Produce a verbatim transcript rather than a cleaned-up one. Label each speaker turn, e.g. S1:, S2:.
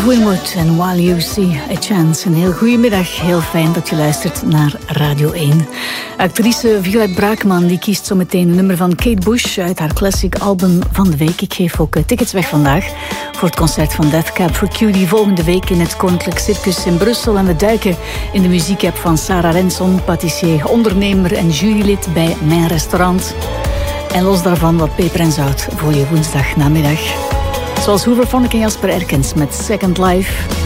S1: Winwood en While You See a Chance. Een heel goedemiddag, heel fijn dat je luistert naar Radio één. Actrice Violet Braakman die kiest zo meteen een nummer van Kate Bush uit haar classic album van de week. Ik geef ook tickets weg vandaag voor het concert van Death Cab for Cutie volgende week in het Koninklijk Circus in Brussel. En we duiken in de muziekapp van Sarah Renson, patissier, ondernemer en jurylid bij Mijn Restaurant. En los daarvan wat peper en zout voor je woensdagnamiddag. Zoals Hoover Phonic en Jasper Erkens met Second Life.